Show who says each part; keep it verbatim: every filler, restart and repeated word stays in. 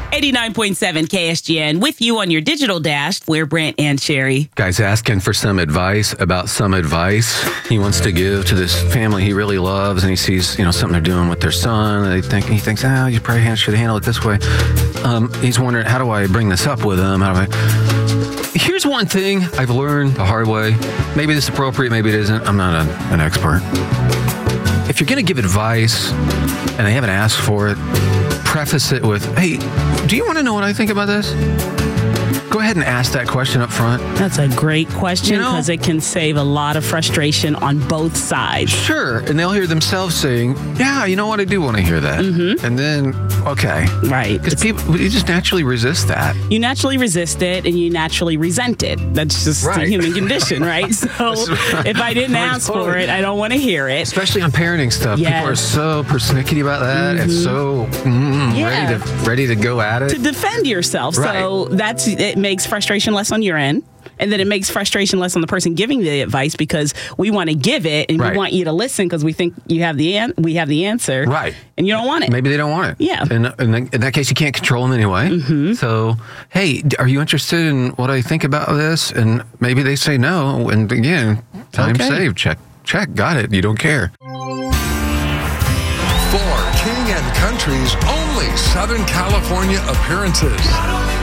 Speaker 1: eighty-nine point seven K S G N with you on your digital dash. We're Brent and Sherry.
Speaker 2: Guy's asking for some advice about some advice he wants to give to this family he really loves, and he sees, you know, something they're doing with their son. And they think he thinks, oh, you probably should handle it this way. Um, he's wondering, how do I bring this up with him? How do I? Here's one thing I've learned the hard way. Maybe this is appropriate, maybe it isn't. I'm not a, an expert. If you're going to give advice and they haven't asked for it, preface it with, hey, do you want to know what I think about this? Go ahead and ask that question up front.
Speaker 1: That's a great question because
Speaker 2: You know,
Speaker 1: it can save a lot of frustration on both sides.
Speaker 2: Sure. And they'll hear themselves saying, yeah, you know what? I do want to hear that.
Speaker 1: Mm-hmm.
Speaker 2: And then, okay.
Speaker 1: Right.
Speaker 2: Because people, you just naturally resist that.
Speaker 1: You naturally resist it and you naturally resent it. That's just
Speaker 2: Right.
Speaker 1: the human condition, right? So
Speaker 2: right.
Speaker 1: if I didn't ask for it, I don't want to hear it.
Speaker 2: Especially on parenting stuff.
Speaker 1: Yes.
Speaker 2: People are so persnickety about that and so mm,
Speaker 1: Yeah.
Speaker 2: ready to ready to go at it.
Speaker 1: To defend yourself. So
Speaker 2: Right.
Speaker 1: that's it makes frustration less on your end. And then it makes frustration less on the person giving the advice because we want to give it and
Speaker 2: Right.
Speaker 1: we want you to listen because we think you have the an- we have the answer.
Speaker 2: Right.
Speaker 1: And you don't want it.
Speaker 2: Maybe they don't want it.
Speaker 1: Yeah.
Speaker 2: And in, in that case, you can't control them anyway. Mm-hmm. So, hey, are you interested in what I think about this? And maybe they say no. And again, time
Speaker 1: Okay.
Speaker 2: saved. Check, check. Got it. You don't care.
Speaker 3: For King and Country's only Southern California appearances.